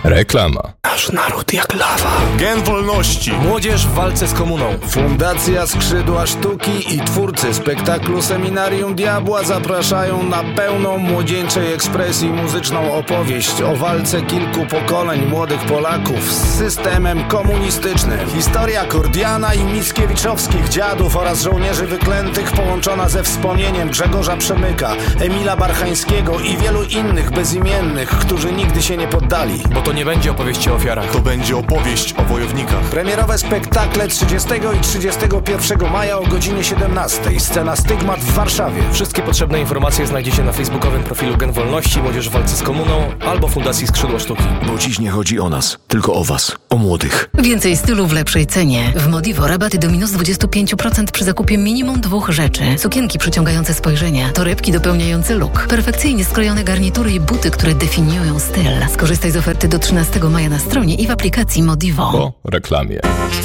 Reklama. Nasz naród jak lawa. Gen wolności. Młodzież w walce z komuną. Fundacja Skrzydła Sztuki i twórcy spektaklu Seminarium Diabła zapraszają na pełną młodzieńczej ekspresji muzyczną opowieść o walce kilku pokoleń młodych Polaków z systemem komunistycznym. Historia Kordiana i Mickiewiczowskich dziadów oraz żołnierzy wyklętych połączona ze wspomnieniem Grzegorza Przemyka, Emila Barchańskiego i wielu innych bezimiennych, którzy nigdy się nie poddali. Bo to nie będzie opowieść o ofiarach. To będzie opowieść o wojownikach. Premierowe spektakle 30 i 31 maja o godzinie 17. Scena Stygmat w Warszawie. Wszystkie potrzebne informacje znajdziecie na facebookowym profilu Gen Wolności, Młodzież w walce z komuną albo Fundacji Skrzydła Sztuki. Bo dziś nie chodzi o nas, tylko o was, o młodych. Więcej stylu w lepszej cenie. W Modivo rabaty do minus 25% przy zakupie minimum 2 rzeczy. Sukienki przyciągające spojrzenia, torebki dopełniające look, perfekcyjnie skrojone garnitury i buty, które definiują styl. Skorzystaj z oferty do 13 maja na stronie i w aplikacji Modivo. Po reklamie.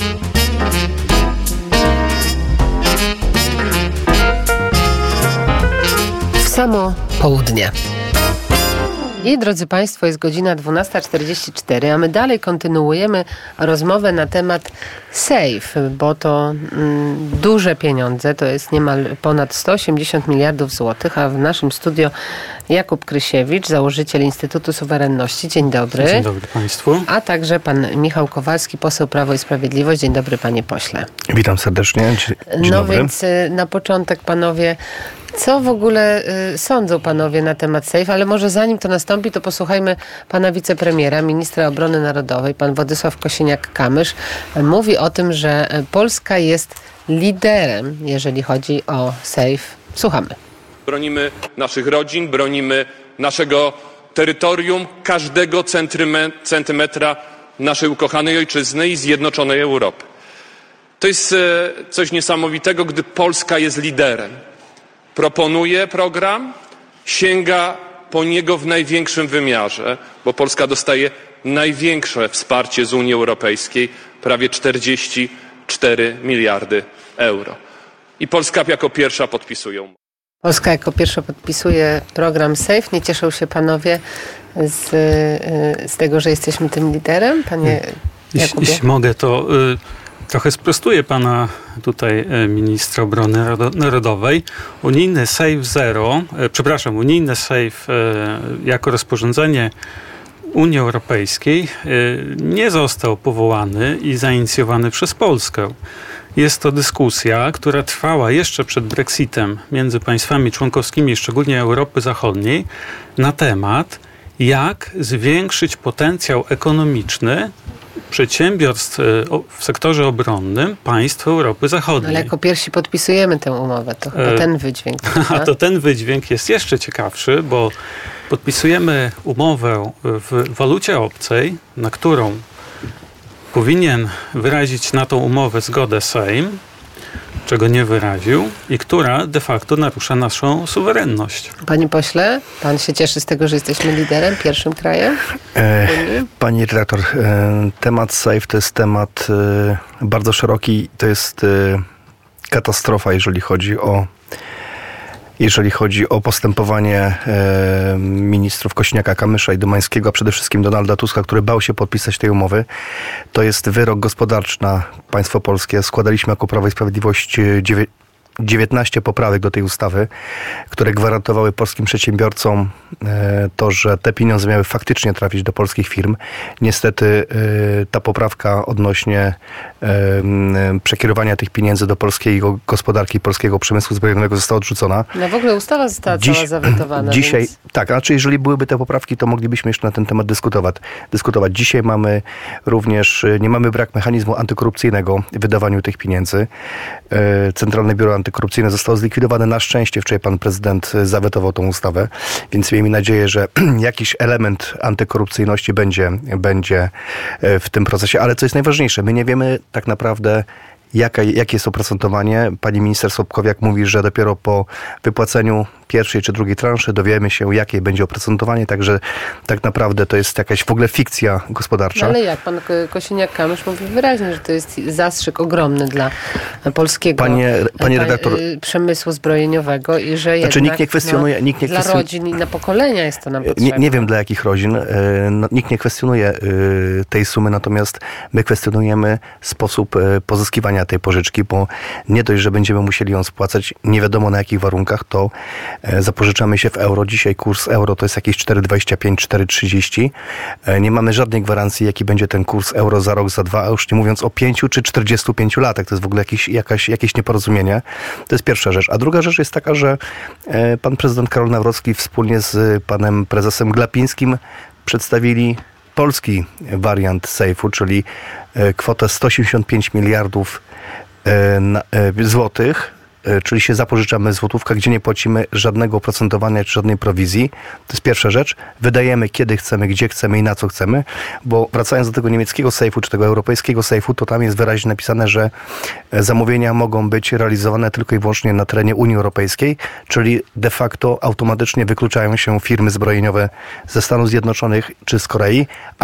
W samo południe. I drodzy Państwo, jest godzina 12:44, a my dalej kontynuujemy rozmowę na temat SAFE, bo to duże pieniądze, to jest niemal ponad 180 miliardów złotych, a w naszym studio Jakub Krysiewicz, założyciel Instytutu Suwerenności. Dzień dobry. Dzień dobry Państwu. A także pan Michał Kowalski, poseł Prawo i Sprawiedliwość. Dzień dobry, panie pośle. Witam serdecznie. Dzień dobry. Więc na początek, panowie, co w ogóle sądzą panowie na temat SAFE? Ale może zanim to nastąpi, to posłuchajmy pana wicepremiera, ministra obrony narodowej, pan Władysław Kosiniak-Kamysz. Mówi o tym, że Polska jest liderem, jeżeli chodzi o SAFE. Słuchamy. Bronimy naszych rodzin, bronimy naszego terytorium, każdego centymetra naszej ukochanej ojczyzny i zjednoczonej Europy. To jest coś niesamowitego, gdy Polska jest liderem. Proponuje program, sięga po niego w największym wymiarze, bo Polska dostaje największe wsparcie z Unii Europejskiej, prawie 44 miliardy euro. I Polska jako pierwsza podpisuje umowę. Polska jako pierwsza podpisuje program SAFE. Nie cieszą się panowie z tego, że jesteśmy tym liderem? Panie Jakubie? Jeśli mogę, to trochę sprostuję pana tutaj ministra obrony narodowej. Unijny SAFE jako rozporządzenie Unii Europejskiej nie został powołany i zainicjowany przez Polskę. Jest to dyskusja, która trwała jeszcze przed Brexitem między państwami członkowskimi, szczególnie Europy Zachodniej, na temat, jak zwiększyć potencjał ekonomiczny przedsiębiorstw w sektorze obronnym państw Europy Zachodniej. Ale jako pierwsi podpisujemy tę umowę, to chyba ten wydźwięk. A to ten wydźwięk jest jeszcze ciekawszy, bo podpisujemy umowę w walucie obcej, na którą powinien wyrazić na tą umowę zgodę Sejm, czego nie wyraził i która de facto narusza naszą suwerenność. Panie pośle, pan się cieszy z tego, że jesteśmy liderem, pierwszym krajem? Pani redaktor, temat SAFE to jest temat bardzo szeroki. To jest katastrofa, jeżeli chodzi o postępowanie ministrów Kosiniaka-Kamysza i Domańskiego, a przede wszystkim Donalda Tuska, który bał się podpisać tej umowy. To jest wyrok gospodarczy na państwo polskie. Składaliśmy jako Prawo i Sprawiedliwość 19 poprawek do tej ustawy, które gwarantowały polskim przedsiębiorcom to, że te pieniądze miały faktycznie trafić do polskich firm. Niestety ta poprawka odnośnie przekierowania tych pieniędzy do polskiej gospodarki, polskiego przemysłu zbrojeniowego została odrzucona. No w ogóle ustawa została cała zawetowana. Dzisiaj, więc... Tak, znaczy jeżeli byłyby te poprawki, to moglibyśmy jeszcze na ten temat dyskutować. Dzisiaj nie mamy brak mechanizmu antykorupcyjnego w wydawaniu tych pieniędzy. Centralne Biuro Antykorupcyjne zostało zlikwidowane. Na szczęście wczoraj pan prezydent zawetował tą ustawę, więc miejmy nadzieję, że jakiś element antykorupcyjności będzie w tym procesie. Ale co jest najważniejsze, my nie wiemy tak naprawdę, jakie jest oprocentowanie. Pani minister Sobkowiak mówi, że dopiero po wypłaceniu pierwszej czy drugiej transzy, dowiemy się, jakie będzie oprocentowanie, także tak naprawdę to jest jakaś w ogóle fikcja gospodarcza. Ale jak pan Kosiniak-Kamysz mówi wyraźnie, że to jest zastrzyk ogromny dla polskiego Panie redaktor, przemysłu zbrojeniowego i że jednak znaczy, nikt nie kwestionuje, dla rodzin i na pokolenia jest to nam potrzebne. Nie wiem dla jakich rodzin. Nikt nie kwestionuje tej sumy, natomiast my kwestionujemy sposób pozyskiwania tej pożyczki, bo nie dość, że będziemy musieli ją spłacać nie wiadomo na jakich warunkach, to zapożyczamy się w euro. Dzisiaj kurs euro to jest jakieś 4,25, 4,30. Nie mamy żadnej gwarancji, jaki będzie ten kurs euro za rok, za dwa, a już nie mówiąc o 5 czy 45 latach. To jest w ogóle jakieś nieporozumienie. To jest pierwsza rzecz. A druga rzecz jest taka, że pan prezydent Karol Nawrocki wspólnie z panem prezesem Glapińskim przedstawili polski wariant sejfu, czyli kwotę 185 miliardów złotych, czyli się zapożyczamy w złotówkach, gdzie nie płacimy żadnego oprocentowania czy żadnej prowizji. To jest pierwsza rzecz. Wydajemy kiedy chcemy, gdzie chcemy i na co chcemy, bo wracając do tego niemieckiego sejfu czy tego europejskiego sejfu, to tam jest wyraźnie napisane, że zamówienia mogą być realizowane tylko i wyłącznie na terenie Unii Europejskiej, czyli de facto automatycznie wykluczają się firmy zbrojeniowe ze Stanów Zjednoczonych czy z Korei,